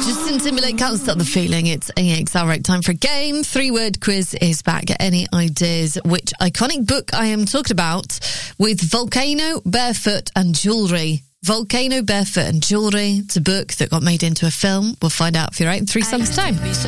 Justin Timberlake, Can't Stop the Feeling. It's AXR, right time for a game. 3-word quiz is back. Any ideas which iconic book I am talking about with Volcano, Barefoot and Jewelry? Volcano, Barefoot and Jewelry. It's a book that got made into a film. We'll find out if you're right in 3 songs' time.